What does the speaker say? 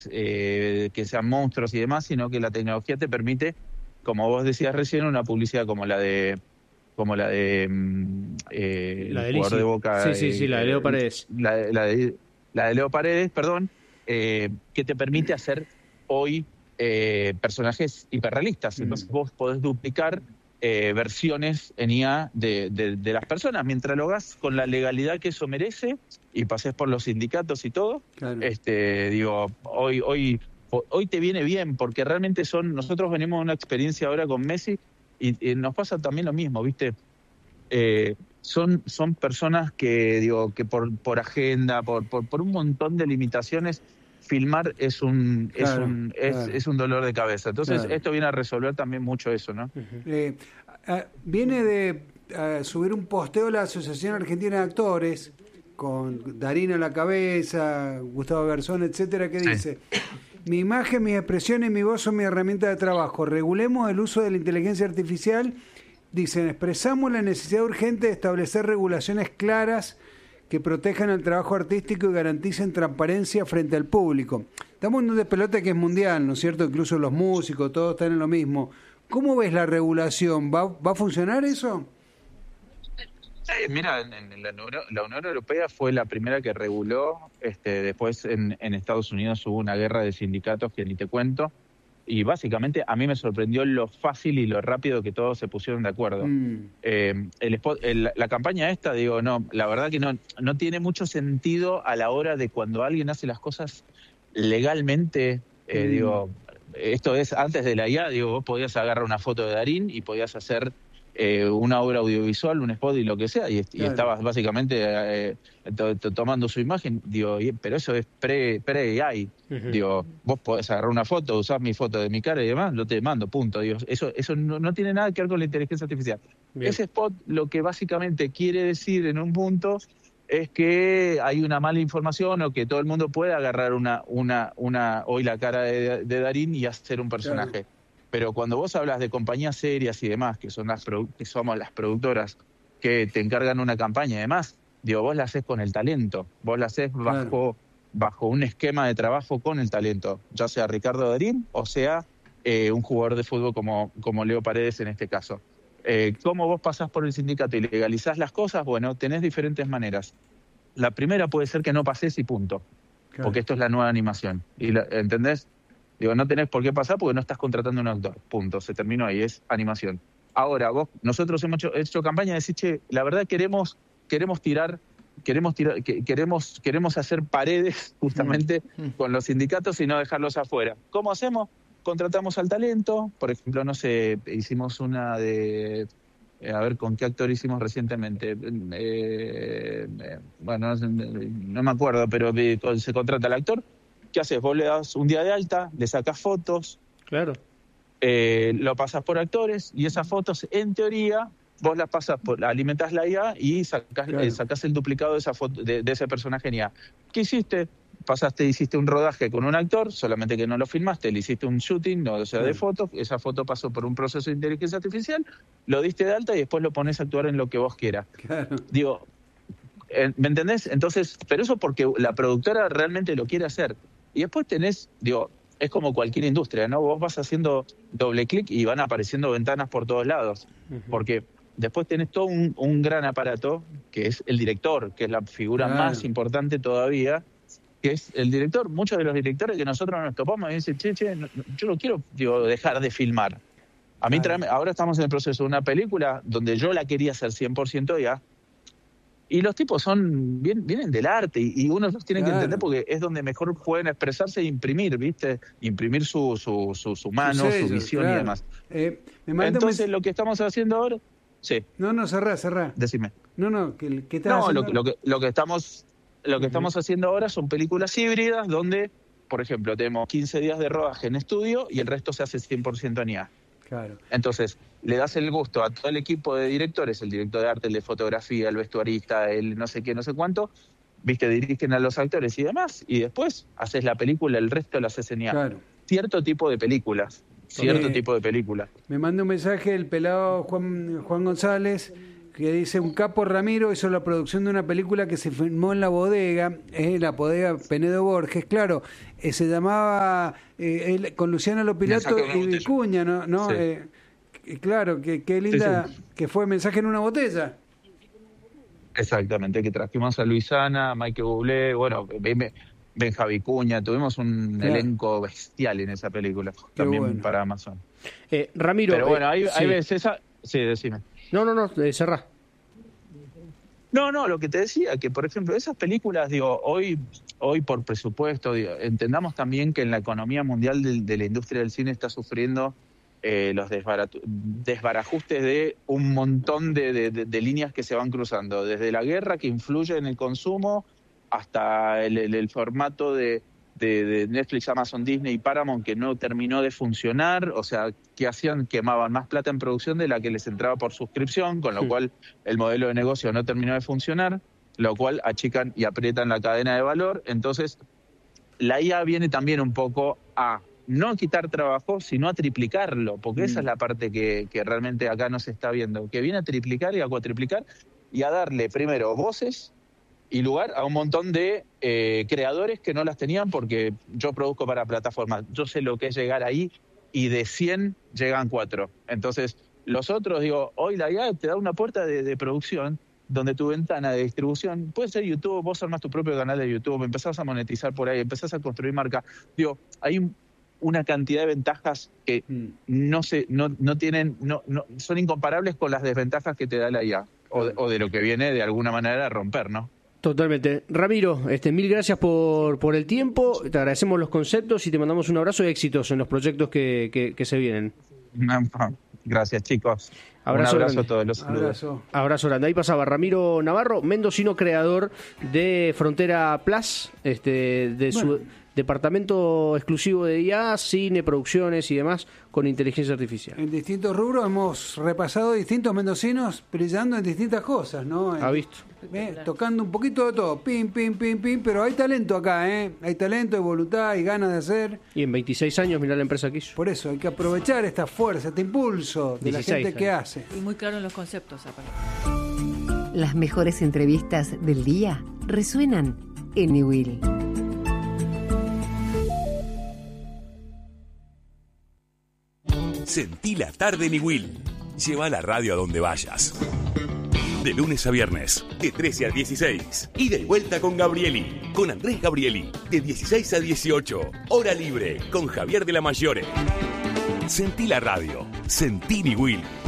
que sean monstruos y demás, sino que la tecnología te permite, como vos decías recién, una publicidad como la de La el de jugador Lisi. de Boca, Sí, la de Leo Paredes. la de Leo Paredes, perdón, que te permite hacer hoy personajes hiperrealistas. Entonces vos podés duplicar versiones en IA de las personas, mientras lo hagas con la legalidad que eso merece y pases por los sindicatos y todo. Claro. Hoy te viene bien, porque realmente nosotros venimos de una experiencia ahora con Messi y nos pasa también lo mismo, ¿viste? Son personas que por agenda, por un montón de limitaciones, filmar es un dolor de cabeza. Entonces esto viene a resolver también mucho eso, ¿no? Viene de subir un posteo a la Asociación Argentina de Actores con Darín a la cabeza, Gustavo Garzón, etcétera, que dice: mi imagen, mis expresiones y mi voz son mi herramienta de trabajo. Regulemos el uso de la inteligencia artificial. Dicen, expresamos la necesidad urgente de establecer regulaciones claras que protejan el trabajo artístico y garanticen transparencia frente al público. Estamos en un despelote que es mundial, ¿no es cierto? Incluso los músicos, todos están en lo mismo. ¿Cómo ves la regulación? ¿Va a funcionar eso? Mira, la Unión Europea fue la primera que reguló. Después en Estados Unidos hubo una guerra de sindicatos que ni te cuento. Y básicamente a mí me sorprendió lo fácil y lo rápido que todos se pusieron de acuerdo. La campaña esta, la verdad que no tiene mucho sentido a la hora de cuando alguien hace las cosas legalmente. Esto es antes de la IA, vos podías agarrar una foto de Darín y podías hacer una obra audiovisual, un spot y lo que sea, y estabas básicamente tomando su imagen, pero eso es pre-AI. Vos podés agarrar una foto, usar mi foto de mi cara y demás, lo te mando, punto. Eso no tiene nada que ver con la inteligencia artificial. Bien. Ese spot lo que básicamente quiere decir en un punto es que hay una mala información o que todo el mundo puede agarrar hoy la cara de Darín y hacer un personaje. Claro. Pero cuando vos hablas de compañías serias y demás, que somos las productoras que te encargan una campaña y demás, vos la haces con el talento, vos la haces bajo un esquema de trabajo con el talento, ya sea Ricardo Darín o sea un jugador de fútbol como Leo Paredes en este caso. ¿Cómo vos pasás por el sindicato y legalizás las cosas? Bueno, tenés diferentes maneras. La primera puede ser que no pases y punto, claro, porque esto es la nueva animación. ¿Entendés? No tenés por qué pasar porque no estás contratando a un actor. Punto, se terminó ahí, es animación. Ahora, nosotros hemos hecho campaña de decir, che, la verdad queremos hacer paredes justamente con los sindicatos y no dejarlos afuera. ¿Cómo hacemos? Contratamos al talento, por ejemplo, no sé, hicimos una de... a ver, ¿con qué actor hicimos recientemente? Bueno, no me acuerdo, pero se contrata al actor. ¿Qué haces? Vos le das un día de alta, le sacas fotos, claro, lo pasas por actores y esas fotos, en teoría, vos las pasas alimentás la IA y sacás el duplicado de esa foto, de ese personaje en IA. ¿Qué hiciste? Hiciste un rodaje con un actor, solamente que no lo filmaste, le hiciste un shooting, de fotos, esa foto pasó por un proceso de inteligencia artificial, lo diste de alta y después lo pones a actuar en lo que vos quieras. Claro. ¿Me entendés? Entonces, pero eso porque la productora realmente lo quiere hacer. Y después tenés, es como cualquier industria, ¿no? Vos vas haciendo doble clic y van apareciendo ventanas por todos lados. Porque después tenés todo un gran aparato, que es el director, que es la figura más importante todavía, que es el director. Muchos de los directores que nosotros nos topamos y dicen, yo no quiero dejar de filmar. A mí ahora estamos en el proceso de una película donde yo la quería hacer 100% ya. Y los tipos vienen del arte y uno los tiene que entender porque es donde mejor pueden expresarse e imprimir, ¿viste? Imprimir su mano, su visión y demás. Entonces, lo que estamos haciendo ahora... Sí. No, cerrá. Decime. ¿qué estás haciendo? Lo que estamos haciendo ahora son películas híbridas donde, por ejemplo, tenemos 15 días de rodaje en estudio y el resto se hace 100% en IA. Claro. Entonces, le das el gusto a todo el equipo de directores, el director de arte, el de fotografía, el vestuarista, el no sé qué, no sé cuánto, dirigen a los actores y demás, y después haces la película, el resto lo haces en IA. Claro. Cierto tipo de películas. Me manda un mensaje el pelado Juan González, que dice: un capo Ramiro hizo la producción de una película que se filmó en la bodega Penedo Borges, claro, se llamaba con Luciano Lopilato y Vicuña, ¿no? Sí. Claro, qué linda, sí. Que fue Mensaje en una botella. Exactamente, que trajimos a Luisana, Michael Bublé, bueno, Benja Vicuña, tuvimos un elenco bestial en esa película, también bueno. Para Amazon. Ramiro... Pero bueno, hay veces esa... Sí, decime. No, cerrá. No, lo que te decía, que por ejemplo, esas películas, digo, hoy por presupuesto, digo, entendamos también que en la economía mundial de la industria del cine está sufriendo los desbarajustes de un montón de líneas que se van cruzando, desde la guerra que influye en el consumo hasta el formato de Netflix, Amazon, Disney y Paramount que no terminó de funcionar, o sea, que quemaban más plata en producción de la que les entraba por suscripción, con lo cual el modelo de negocio no terminó de funcionar, lo cual achican y aprietan la cadena de valor. Entonces, la IA viene también un poco a no quitar trabajo, sino a triplicarlo, porque esa es la parte que realmente acá no se está viendo, que viene a triplicar y a cuatriplicar y a darle primero voces y lugar a un montón de creadores que no las tenían, porque yo produzco para plataformas, yo sé lo que es llegar ahí y de 100 llegan 4. Entonces, los otros, digo, hoy la IA te da una puerta de producción donde tu ventana de distribución puede ser YouTube, vos armas tu propio canal de YouTube, empezás a monetizar por ahí, empezás a construir marca. Digo, hay una cantidad de ventajas que no son incomparables con las desventajas que te da la IA o de lo que viene de alguna manera a romper, ¿no? Totalmente. Ramiro, mil gracias por el tiempo, te agradecemos los conceptos y te mandamos un abrazo y éxitos en los proyectos que se vienen. Gracias, chicos. Abrazo un abrazo grande a todos, los saludos. Abrazo grande. Ahí pasaba Ramiro Navarro, mendocino, creador de Frontera Plus, su departamento exclusivo de IA, cine, producciones y demás con inteligencia artificial. En distintos rubros hemos repasado distintos mendocinos brillando en distintas cosas, ¿no? Ha visto. Tocando un poquito de todo, pim, pero hay talento acá, hay talento, hay voluntad, hay ganas de hacer. Y en 26 años mirá la empresa que hizo. Por eso hay que aprovechar esta fuerza, este impulso de la gente que hace. Y muy claro en los conceptos aparte. Las mejores entrevistas del día resuenan en Niwil. Sentí la tarde Niwil. Lleva la radio a donde vayas. De lunes a viernes, de 13 a 16. Ida y vuelta con Gabrieli, con Andrés Gabrieli, de 16 a 18. Hora libre, con Javier de la Maggiore. Sentí la radio. Sentí Niwil.